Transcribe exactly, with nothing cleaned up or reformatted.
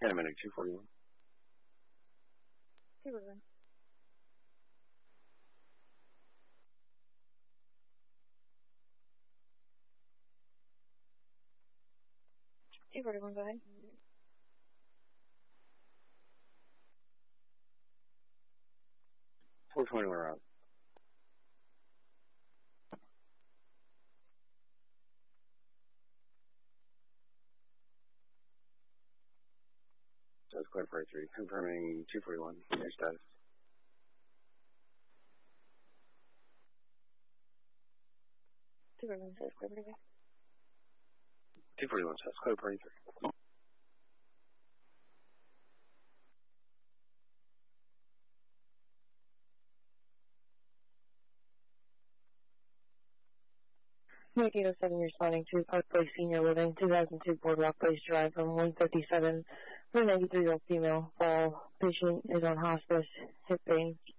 Paramedic two forty-one. two forty-one. two forty-one, go ahead. four twenty-one route. That's clear for A three. Confirming two forty-one. Your status. two forty-one says clear for A three. two forty-one says clear for A three. Mike eight oh seven responding to Park Place Senior Living, two thousand two Boardwalk Place Drive from one fifty-seven for a ninety-three-year-old female. Fall patient is on hospice, hip pain.